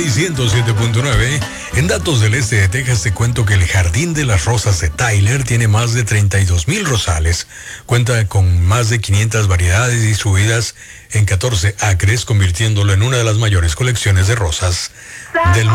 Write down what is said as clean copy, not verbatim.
107.9. En datos del este de Texas te cuento que el Jardín de las Rosas de Tyler tiene más de 32,000 rosales. Cuenta con más de 500 variedades distribuidas en 14 acres, convirtiéndolo en una de las mayores colecciones de rosas del